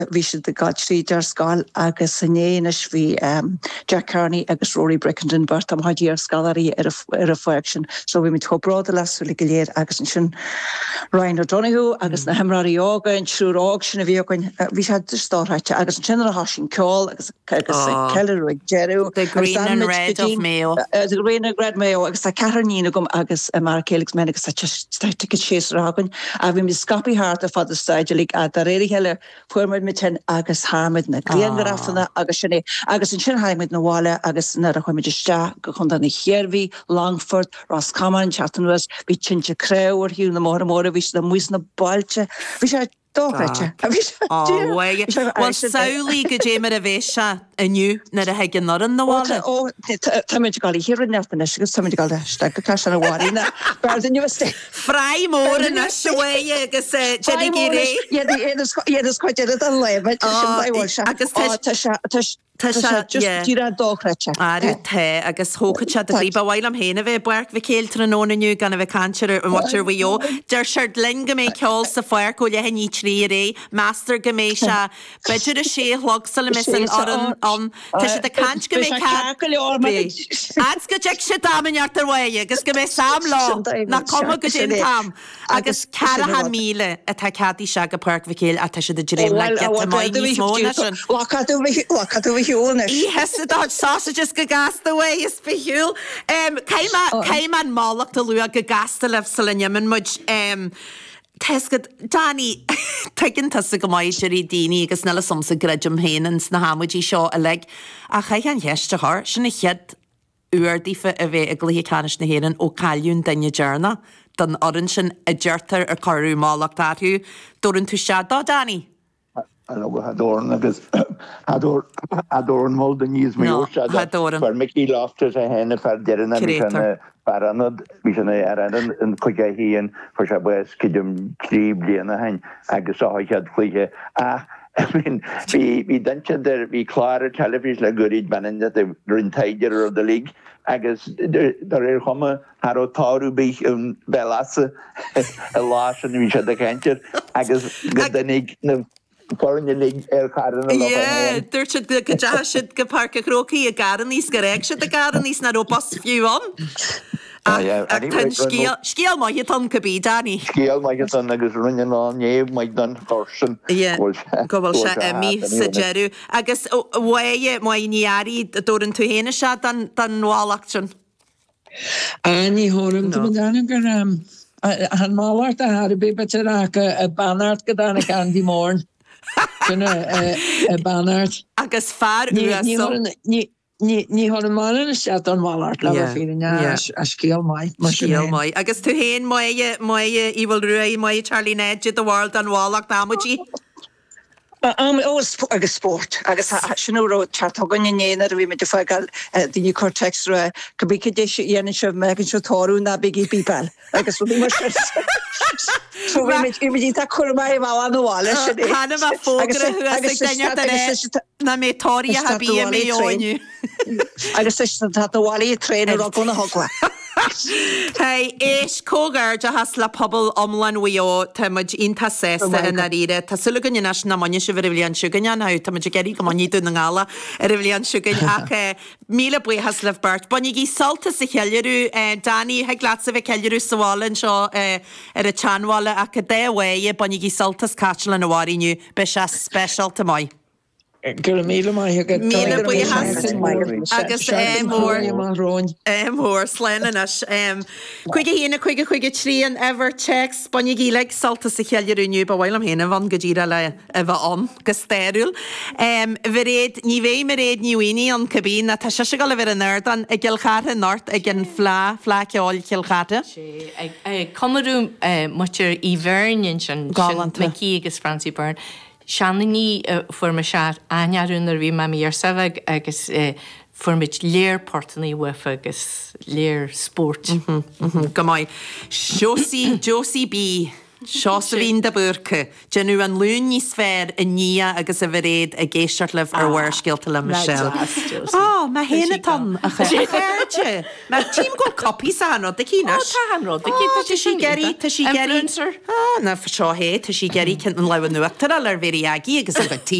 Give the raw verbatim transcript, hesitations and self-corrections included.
bhí si de gad trí dear sáil agus sanéanais bhí Jack Carney agus Rory Brickenden bart am haidí ar scalarí ar a foiag sin, so bhí mit thobráda lasúla go léir agus an sin Ryan O'Donoghue agus na hemraí ága an siúrág sin a bhíogain bhí sé stáráite agus an sin a hasin ceáil agus Keller ag Jeru the green and red of Mayo the green and red Mayo agus a Carnína gom agus mar Célex men agus staite go sééis rágan a bhí mi scapi hart a fad a staidelig a dar réri heile fuormid mit ten agus hámid na gliangarafna agus sinné agus an sin haimid na bháile agus na a chuimiid iste go chun na Chéirví, Longford, Roscommon, Chatham West, bhí Tinche Crowr hiú na mór mór a bhí na muis na bailte bhí sé dóchreite á way well saoí go dé mar a bhéise aniu na a heigin nar an na bháile ó táid gáí hir neachna agus táid gáil iste go cai an bhhaína bar den nuiste Frei mór in ashawe agus Jenny Giri iad quite an le agus tíra dóchreite áú te agus thóchaid a bhí bhhail am héna bheith buach bh céiltar an ónaniu gan a bheith cantir an watir bhío der seir linga mé ceáil sa foiir go le ní trí ré master go mé se beidir a sé hlogsal a misan an an tá sé a cant go mé As go teag sé dámanart ar bhaige agus go mé sam lá na cuma go dé tam agus cara ha míle a tá cadí se go park bh céil a tá sé de dréim le get mai ní móna sin Í hesa dá sausages go gasta way is fiúil. Céim an málacht a luúa go gasta leh salinnemin muid Tesgad Danny tuiginn tas go maiid séí daoine agus nela somsa greidim héanans na hamuidí seo a le a cha an heiste th sinna chead uairdífa a bheith a gluthe canis na héan ó caiún daine dearna don oran sin a deirtar a choú málacht áthú dúrann tú se dá Danny. Go hadorn agus hador adorn mol de níos mé fer me í láfte a henne fer dean baranad ví ar an chuige hían for se bes kidum trí bliana hain agus áid chuige a hí danse der hí kláre televis le goid banin rintaidir of the league agus dar er chomme har ó táú bí an bellase a lá an ví se a kentir agus godannig na Yeah, dúir siad go deas siad go parca crocaí a garan níos go réig siad a garan níos na rópas fiúán. Scéal mai hi tan cabí Danny. Scéal mai tan agus rinne ná néomh mai don thorsin. Go bhfuil se imi sa Jeru. Agus bhaige mai níarí dúrann tú héana se dan nuálacht sin. Ní thóram go dána gur an málacht a har bé beteach a banart go dána gandí mórn. Kunna banart agus far ní hol man se an máart le fi a scéal mai scéal mai agus tú héin mai mai íhil ruí mai Charlie Nedge a World an bhálaach damodí agus sport agus sinúró chartgan néanaar bhí me de foiáil dní cortex ra go bí dé dhéana se megin se táú na bigí bíbal agus bhí mar imidí tá chu mai bh an bháile Hanna a fógra na mé tóí a bí méóinniu agus tá bhálaí tréidir a gona hogla. Hey, éis cógar de has le pobl omlan wio tamid inta sésta in aríre tá sulagan inas na maine se bhríon sugan na tamid geirí go maní dún na gála ar bhríon sugan ach míle bu has leh bart Bonnig í salta sa cheilirú Danny he glas a bheith ceilirú sahálan seo ar a teanhála a go déhhaie bonnig í saltas catla na bhhaíniu be se specialta mai. Gur míle mai míle bu agus mór mór slenanas chuige hína chuige chuige trían ever checks bonnig í le salta sa cheilirúniu ba bhhail am héna bhan go ddíra le a bheith an go stéirúil bhí réad ní bhéh mar réad níhaoine an cabín na tá se se go le bhar an airdan ag gilchata nát ag an flá flá ceáil cilchata Comarú muir í bhhairnin sin gálan cí agus Francie Byrne Seannaní fuairrma seaar ainearúnar bhí me ar savah agus fuairmid léirportaí ufa agus léir sport. Go maiid Josie Josie B Seo sa bhín de burcha, genú an lúní sfér a ní agus a bhréad a géisiart leh ar bhhaircéalta le Michelle. Á, má héna tan a chuirte. Má tím go copí sa hanrod de cínas. Tá hanrod, de cínas. Tá sí geirí, tá sí geirí. Á, na seo hé, tá sí geirí cin an lehan nuachtar ar bhéí agé agus a go tí